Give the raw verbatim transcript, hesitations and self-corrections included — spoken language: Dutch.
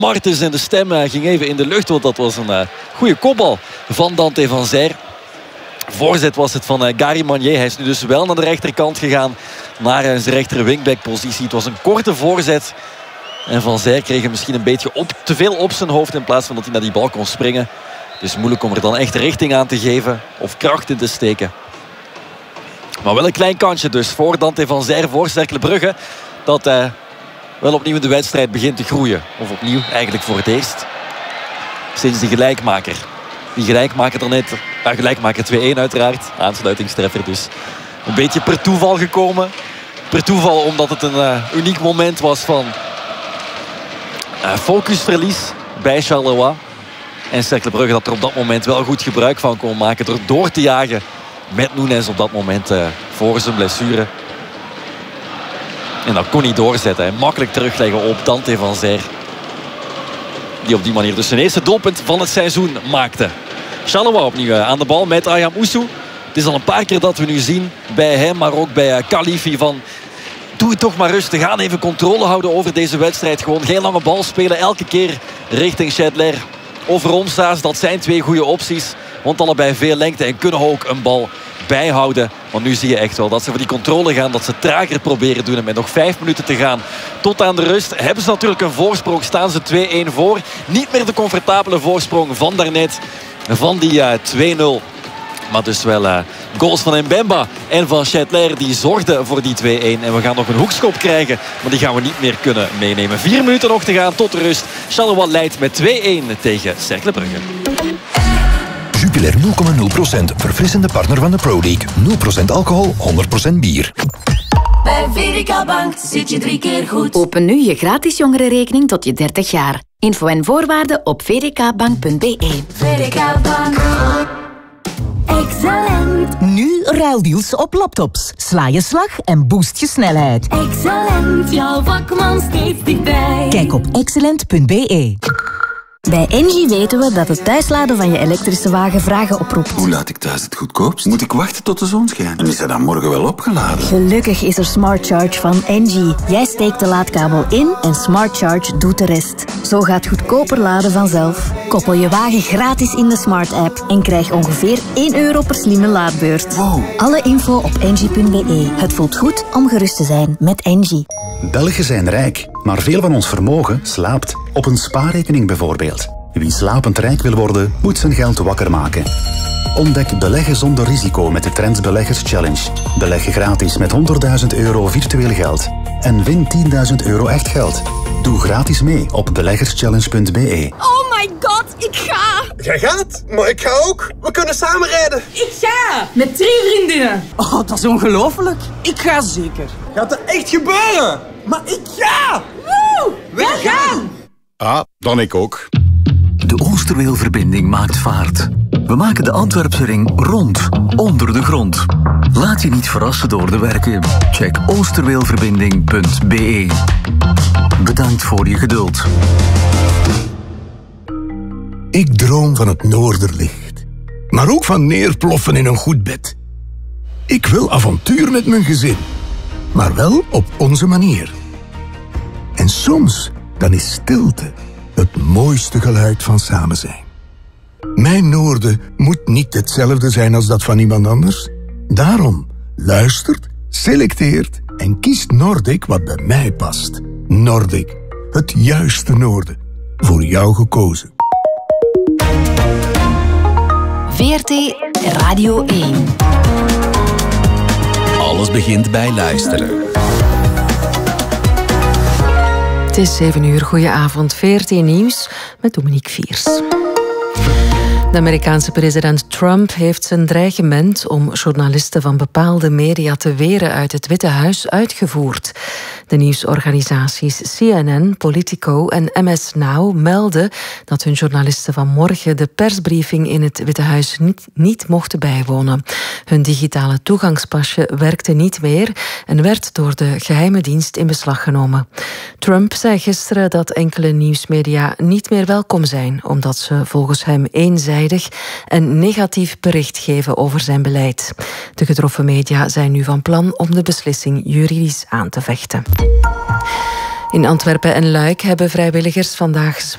Martens en de stem uh, ging even in de lucht, want dat was een uh, goede kopbal van Dante van Zijr. Voorzet was het van uh, Gary Magnier. Hij is nu dus wel naar de rechterkant gegaan, naar uh, zijn rechter wingback-positie. Het was een korte voorzet. En Van Zijr kreeg hem misschien een beetje op, te veel op zijn hoofd in plaats van dat hij naar die bal kon springen. Dus moeilijk om er dan echt richting aan te geven of kracht in te steken. Maar wel een klein kansje dus voor Dante van Zijr, voor Cercle Brugge. Dat uh, wel opnieuw in de wedstrijd begint te groeien. Of opnieuw, eigenlijk voor het eerst. Sinds die gelijkmaker. Die gelijkmaker er net. Uh, gelijkmaker twee-een uiteraard. Aansluitingstreffer dus. Een beetje per toeval gekomen. Per toeval omdat het een uh, uniek moment was van uh, focusverlies bij Charleroi. En Cercle Brugge dat er op dat moment wel goed gebruik van kon maken. Door door te jagen met Nunes op dat moment uh, voor zijn blessure. En dat kon hij doorzetten. En makkelijk terugleggen op Dante van Zijr. Die op die manier dus zijn eerste doelpunt van het seizoen maakte. Charleroi opnieuw aan de bal met Ayam Ousou. Het is al een paar keer dat we nu zien bij hem, maar ook bij Khalifi van... Doe het toch maar rustig aan. Even controle houden over deze wedstrijd. Gewoon geen lange bal spelen. Elke keer richting Chedler of Romsaas. Dat zijn twee goede opties. Want allebei veel lengte en kunnen ook een bal bijhouden. Want nu zie je echt wel dat ze voor die controle gaan. Dat ze trager proberen doen. En met nog vijf minuten te gaan tot aan de rust hebben ze natuurlijk een voorsprong. Staan ze twee-een voor. Niet meer de comfortabele voorsprong van daarnet. Van die uh, twee-nul. Maar dus wel uh, goals van Mbemba en van Chedler die zorgden voor die twee-een. En we gaan nog een hoekschop krijgen. Maar die gaan we niet meer kunnen meenemen. Vier minuten nog te gaan tot de rust. Charleroi leidt met twee-een tegen Cercle Brugge. Jupiler nul komma nul procent. Verfrissende partner van de Pro League. nul procent alcohol, honderd procent bier. Bij V D K Bank zit je drie keer goed. Open nu je gratis jongerenrekening tot je dertig jaar. Info en voorwaarden op v d k bank punt b e. V D K Bank. Excellent. Nu ruildeals op laptops. Sla je slag en boost je snelheid. Excellent. Jouw vakman steeds dichtbij. Kijk op excellent punt b e. Bij Engie weten we dat het thuisladen van je elektrische wagen vragen oproept. Hoe laat ik thuis het goedkoopst? Moet ik wachten tot de zon schijnt? En is hij dan morgen wel opgeladen? Gelukkig is er Smart Charge van Engie. Jij steekt de laadkabel in en Smart Charge doet de rest. Zo gaat goedkoper laden vanzelf. Koppel je wagen gratis in de Smart app en krijg ongeveer één euro per slimme laadbeurt. Wow. Alle info op engie punt b e. Het voelt goed om gerust te zijn met Engie. Belgen zijn rijk, maar veel van ons vermogen slaapt. Op een spaarrekening bijvoorbeeld. Wie slapend rijk wil worden, moet zijn geld wakker maken. Ontdek beleggen zonder risico met de Trends Beleggers Challenge. Beleg gratis met honderdduizend euro virtueel geld. En win tienduizend euro echt geld. Doe gratis mee op beleggerschallenge punt b e. Oh my god, ik ga! Jij gaat? Maar ik ga ook. We kunnen samen rijden. Ik ga! Met drie vriendinnen. Oh, dat is ongelooflijk. Ik ga zeker. Gaat het echt gebeuren? Maar ik ga! Woe! We gaan! Ah, dan ik ook. De Oosterweelverbinding maakt vaart. We maken de Antwerpse ring rond, onder de grond. Laat je niet verrassen door de werken. Check oosterweelverbinding punt b e. Bedankt voor je geduld. Ik droom van het noorderlicht. Maar ook van neerploffen in een goed bed. Ik wil avontuur met mijn gezin. Maar wel op onze manier. En soms, dan is stilte het mooiste geluid van samen zijn. Mijn noorden moet niet hetzelfde zijn als dat van iemand anders. Daarom luistert, selecteert en kiest Nordic wat bij mij past. Nordic, het juiste noorden. Voor jou gekozen. V R T Radio één. Alles begint bij luisteren. Het is zeven uur, goedenavond. V R T Nieuws met Dominique Viers. De Amerikaanse president Trump heeft zijn dreigement om journalisten van bepaalde media te weren uit het Witte Huis uitgevoerd. De nieuwsorganisaties C N N, Politico en M S Now melden dat hun journalisten vanmorgen de persbriefing in het Witte Huis niet, niet mochten bijwonen. Hun digitale toegangspasje werkte niet meer en werd door de geheime dienst in beslag genomen. Trump zei gisteren dat enkele nieuwsmedia niet meer welkom zijn, omdat ze volgens hem eenzijdig en negatief bericht geven over zijn beleid. De getroffen media zijn nu van plan om de beslissing juridisch aan te vechten. In Antwerpen en Luik hebben vrijwilligers vandaag